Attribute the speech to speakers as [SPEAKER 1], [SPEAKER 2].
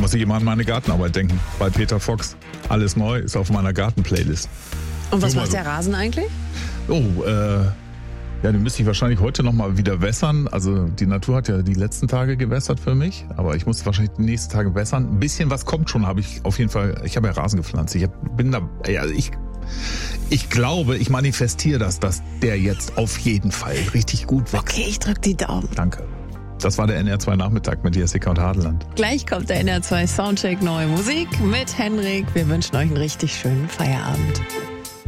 [SPEAKER 1] muss ich immer an meine Gartenarbeit denken. Bei Peter Fox. Alles neu ist auf meiner Gartenplaylist.
[SPEAKER 2] Und was
[SPEAKER 1] Nur mal
[SPEAKER 2] macht
[SPEAKER 1] so.
[SPEAKER 2] der Rasen eigentlich?
[SPEAKER 1] Oh, ja, den müsste ich wahrscheinlich heute nochmal wieder wässern. Also die Natur hat ja die letzten Tage gewässert für mich, aber ich muss wahrscheinlich die nächsten Tage wässern. Ein bisschen was kommt schon, habe ich auf jeden Fall. Ich habe ja Rasen gepflanzt. Ich glaube, ich manifestiere das, dass der jetzt auf jeden Fall richtig gut wächst.
[SPEAKER 2] Okay, ich drück die Daumen.
[SPEAKER 1] Danke. Das war der NR2 Nachmittag mit Jessica und Hadeland.
[SPEAKER 2] Gleich kommt der NR2 Soundcheck Neue Musik mit Henrik. Wir wünschen euch einen richtig schönen Feierabend.